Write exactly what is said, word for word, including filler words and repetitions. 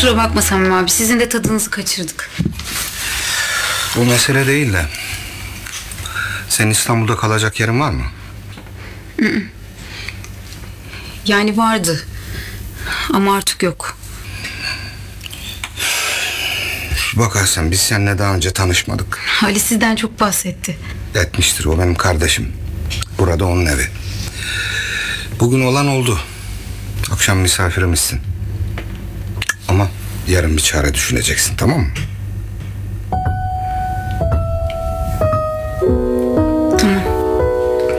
Kusura bakma Samim abi, sizin de tadınızı kaçırdık. Bu mesele değil de... Senin İstanbul'da kalacak yerin var mı? Yani vardı. Ama artık yok. Bakarsan biz seninle daha önce tanışmadık. Ali sizden çok bahsetti. Etmiştir, o benim kardeşim. Burada onun evi. Bugün olan oldu. Akşam misafirimizsin. Ama yarın bir çare düşüneceksin, tamam mı?